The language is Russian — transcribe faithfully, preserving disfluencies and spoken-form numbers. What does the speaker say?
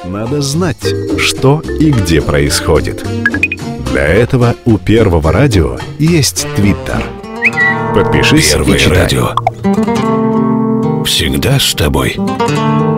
надо знать, что и где происходит. Для этого у Первого радио есть Твиттер. Подпишись Первое и читай. радио. Всегда с тобой.